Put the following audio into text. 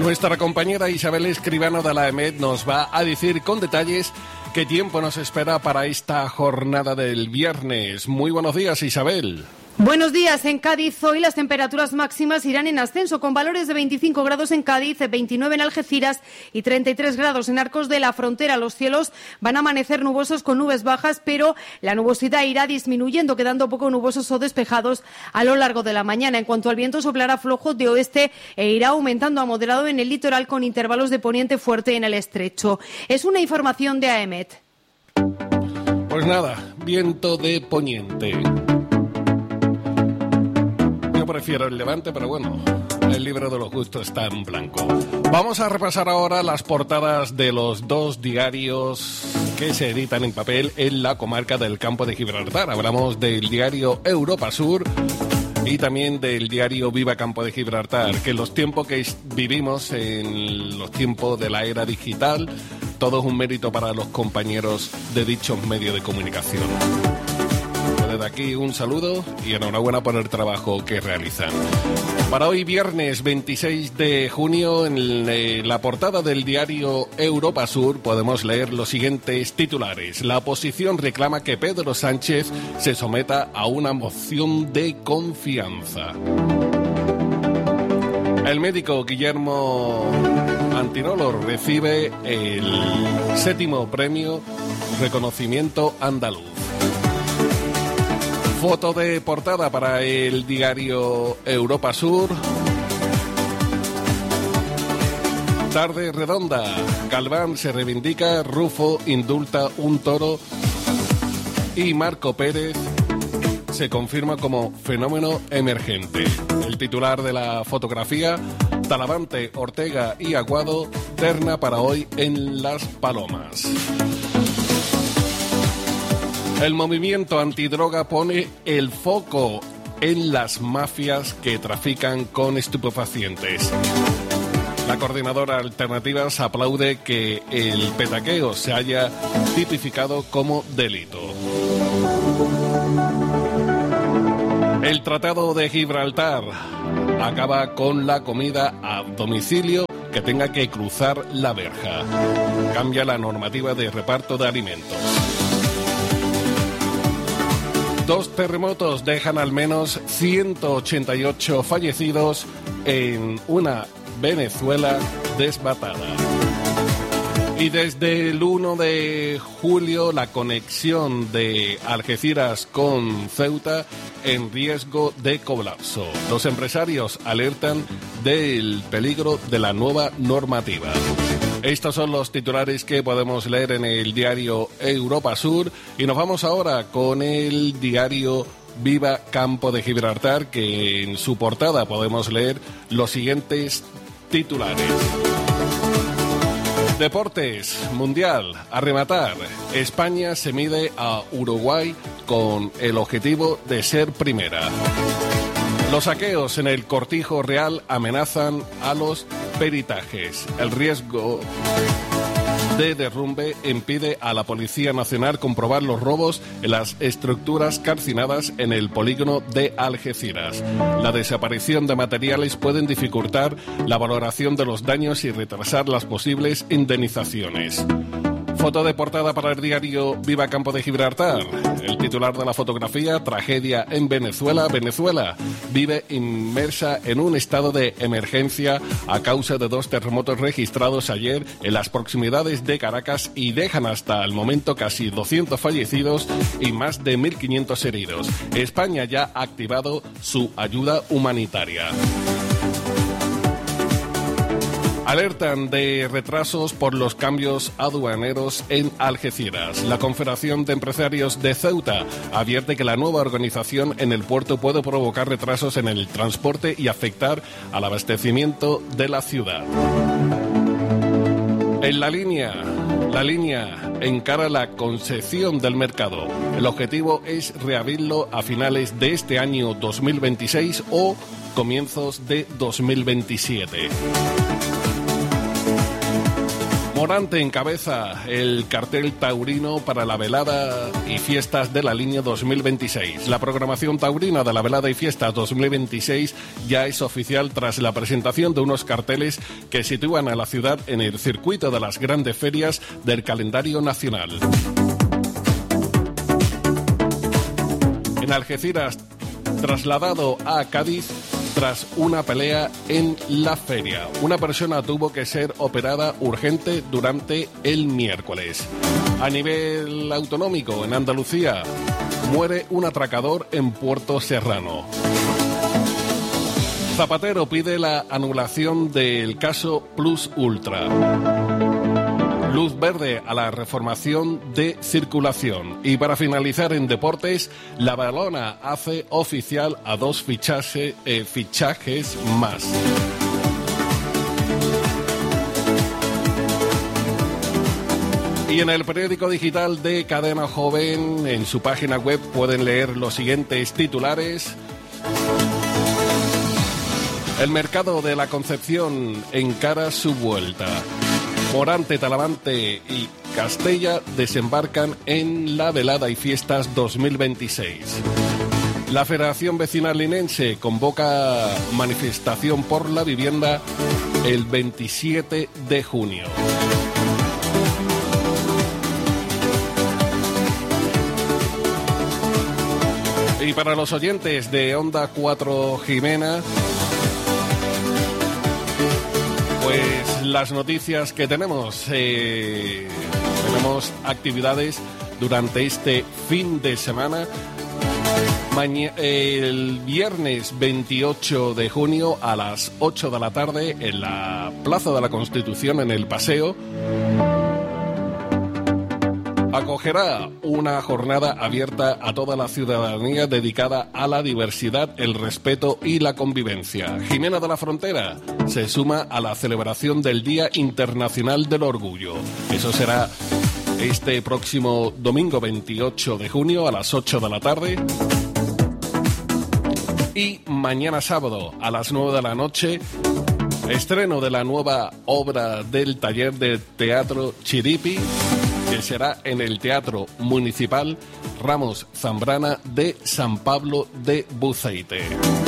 Nuestra compañera Isabel Escribano de la EMET nos va a decir con detalles qué tiempo nos espera para esta jornada del viernes. Muy buenos días, Isabel. Buenos días. En Cádiz hoy las temperaturas máximas irán en ascenso con valores de 25 grados en Cádiz, 29 en Algeciras y 33 grados en Arcos de la Frontera. Los cielos van a amanecer nubosos con nubes bajas, pero la nubosidad irá disminuyendo, quedando poco nubosos o despejados a lo largo de la mañana. En cuanto al viento, soplará flojo de oeste e irá aumentando a moderado en el litoral con intervalos de poniente fuerte en el estrecho. Es una información de AEMET. Pues nada, viento de poniente. Yo prefiero el levante, pero bueno, el libro de los gustos está en blanco. Vamos a repasar ahora las portadas de los dos diarios que se editan en papel en la comarca del Campo de Gibraltar. Hablamos del diario Europa Sur y también del diario Viva Campo de Gibraltar, que en los tiempos que vivimos, en los tiempos de la era digital, todo es un mérito para los compañeros de dichos medios de comunicación. Desde aquí un saludo y enhorabuena por el trabajo que realizan. Para hoy viernes 26 de junio, en la portada del diario Europa Sur podemos leer los siguientes titulares. La oposición reclama que Pedro Sánchez se someta a una moción de confianza. El médico Guillermo Antinolo recibe el 7º premio Reconocimiento Andaluz. Foto de portada para el diario Europa Sur. Tarde redonda. Galván se reivindica, Rufo indulta un toro y Marco Pérez se confirma como fenómeno emergente. El titular de la fotografía: Talavante, Ortega y Aguado, terna para hoy en Las Palomas. El movimiento antidroga pone el foco en las mafias que trafican con estupefacientes. La coordinadora Alternativas aplaude que el petaqueo se haya tipificado como delito. El Tratado de Gibraltar acaba con la comida a domicilio que tenga que cruzar la verja. Cambia la normativa de reparto de alimentos. 2 terremotos dejan al menos 188 fallecidos en una Venezuela desbatada. Y desde el 1 de julio la conexión de Algeciras con Ceuta en riesgo de colapso. Los empresarios alertan del peligro de la nueva normativa. Estos son los titulares que podemos leer en el diario Europa Sur y nos vamos ahora con el diario Viva Campo de Gibraltar, que en su portada podemos leer los siguientes titulares. Deportes, Mundial, a rematar. España se mide a Uruguay con el objetivo de ser primera. Los saqueos en el Cortijo Real amenazan a los peritajes. El riesgo de derrumbe impide a la Policía Nacional comprobar los robos en las estructuras calcinadas en el polígono de Algeciras. La desaparición de materiales pueden dificultar la valoración de los daños y retrasar las posibles indemnizaciones. Foto de portada para el diario Viva Campo de Gibraltar. El titular de la fotografía: tragedia en Venezuela. Venezuela vive inmersa en un estado de emergencia a causa de 2 terremotos registrados ayer en las proximidades de Caracas y dejan hasta el momento casi 200 fallecidos y más de 1.500 heridos. España ya ha activado su ayuda humanitaria. Alertan de retrasos por los cambios aduaneros en Algeciras. La Confederación de Empresarios de Ceuta advierte que la nueva organización en el puerto puede provocar retrasos en el transporte y afectar al abastecimiento de la ciudad. En la línea encara la concesión del mercado. El objetivo es reabrirlo a finales de este año 2026 o comienzos de 2027. Morante encabeza el cartel taurino para la velada y fiestas de la línea 2026. La programación taurina de la velada y fiestas 2026 ya es oficial tras la presentación de unos carteles que sitúan a la ciudad en el circuito de las grandes ferias del calendario nacional. En Algeciras, trasladado a Cádiz tras una pelea en la feria. Una persona tuvo que ser operada urgente durante el miércoles. A nivel autonómico, en Andalucía, muere un atracador en Puerto Serrano. Zapatero pide la anulación del caso Plus Ultra. Luz verde a la reformación de circulación. Y para finalizar en deportes, la Badalona hace oficial a 2 fichajes más. Y en el periódico digital de Cadena Joven, en su página web, pueden leer los siguientes titulares. El mercado de la Concepción encara su vuelta. Morante, Talavante y Castella desembarcan en la velada y fiestas 2026. La Federación Vecinal Linense convoca manifestación por la vivienda el 27 de junio. Y para los oyentes de Onda 4 Jimena, pues las noticias que tenemos, tenemos actividades durante este fin de semana. El viernes 28 de junio a las 8 de la tarde en la Plaza de la Constitución, en el Paseo, acogerá una jornada abierta a toda la ciudadanía dedicada a la diversidad, el respeto y la convivencia. Jimena de la Frontera se suma a la celebración del Día Internacional del Orgullo. Eso será este próximo domingo 28 de junio a las 8 de la tarde. Y mañana sábado a las 9 de la noche, estreno de la nueva obra del taller de teatro Chiripi, que será en el Teatro Municipal Ramos Zambrana de San Pablo de Buceite.